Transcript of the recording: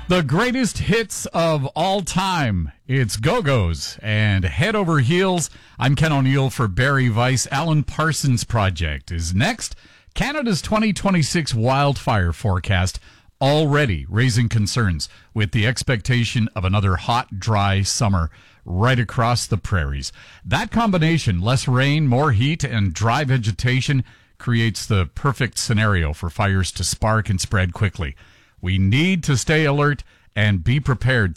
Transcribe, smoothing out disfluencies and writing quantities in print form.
The greatest hits of all time. It's Go-Go's and Head Over Heels. I'm Ken O'Neill for Barry Weiss. Alan Parsons Project is next. Canada's 2026 wildfire forecast already raising concerns with the expectation of another hot, dry summer right across the prairies. That combination, less rain, more heat, and dry vegetation, creates the perfect scenario for fires to spark and spread quickly. We need to stay alert and be prepared